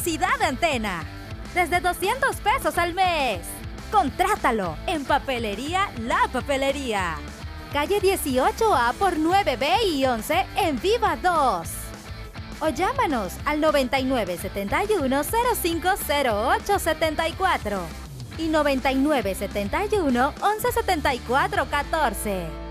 densidad de antena. Desde 200 pesos al mes. Contrátalo en Papelería La Papelería. Calle 18A por 9B y 11 en Viva 2. O llámanos al 9971-050874 y 9971-117414.